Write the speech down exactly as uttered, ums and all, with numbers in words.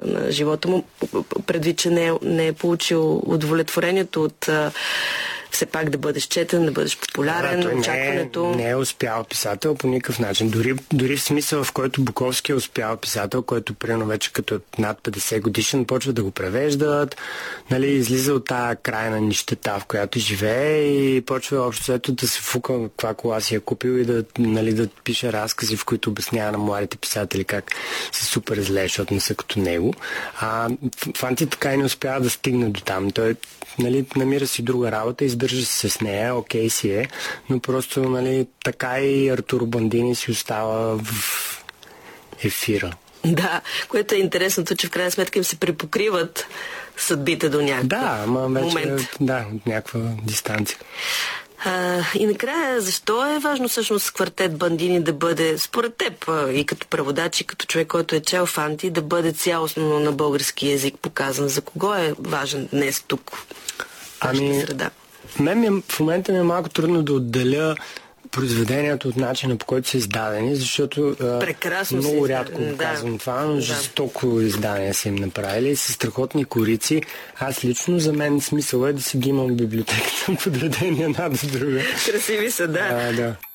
на живота му, предвид, че не е, не е получил удовлетворението от а, все пак да бъдеш четен, да бъдеш популярен, да, очакването. Не е, не е успял писател по никакъв начин. Дори, дори в смисъл, в който Буковски е успял писател, който примерно вече като над петдесет годишен почва да го превеждат, нали, излиза от тая крайна нищета, в която живее и почва общо ето да се фука каква кола си е купил и да, нали, да пише разкази, в които обяснява на младите писатели как са супер зле, защото не са като него. А Фанти така и не успява да стигне до там. Той, нали, намира си друга работа, издържа се с нея, окей си е, но просто, нали, така и Артуро Бандини си остава в ефира. Да, което е интересното, че в крайна сметка им се припокриват съдбите до някакъв да, ама вече, момент. Да, от някаква дистанция. А, и накрая, защо е важно всъщност квартет Бандини да бъде, според теб, и като преводач, и като човек, който е чел Фанти, да бъде цялостно на български език показан? За кого е важен днес тук в ами, среда? Мен ми, в момента ми е малко трудно да отделя произведението от начина, по който са издадени, защото Прекрасно много си рядко да. казвам това, но да. жестоко издания са им направили, с страхотни корици. Аз лично, за мен смисъл е да си ги имам в библиотеката, подредени една до друга. Красиви са, да. А, да.